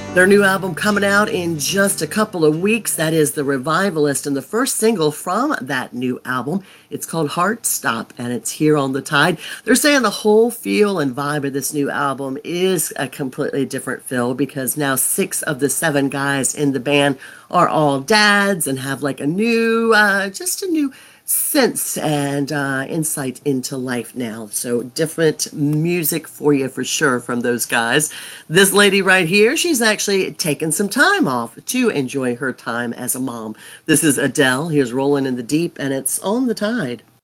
Their new album coming out in just a couple of weeks. That is The Revivalist, and the first single from that new album. It's called Heart Stop, and it's here on the Tide. They're saying the whole feel and vibe of this new album is a completely different feel because now 6 of the 7 guys in the band are all dads and have like a new, just a new sense and insight into life now. So different music for you for sure from those guys. This lady right here, she's actually taken some time off to enjoy her time as a mom. This is Adele. Here's Rolling in the Deep, and it's on the Tide.